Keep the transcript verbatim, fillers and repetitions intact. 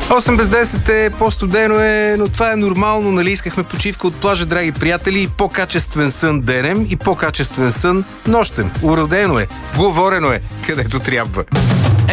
осем без десет е, по-студено е, но това е нормално, нали? Искахме почивка от плажа, драги приятели, и по-качествен сън денем, и по-качествен сън нощем. Уродено е, говорено е, където трябва.